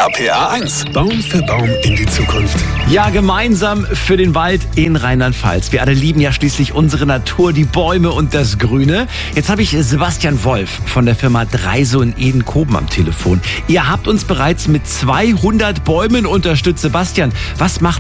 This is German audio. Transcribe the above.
RPA 1. Baum für Baum in die Zukunft. Ja, gemeinsam für den Wald in Rheinland-Pfalz. Wir alle lieben ja schließlich unsere Natur, die Bäume und das Grüne. Jetzt habe ich Sebastian Wolf von der Firma Dreiso in Edenkoben am Telefon. Ihr habt uns bereits mit 200 Bäumen unterstützt. Sebastian, was macht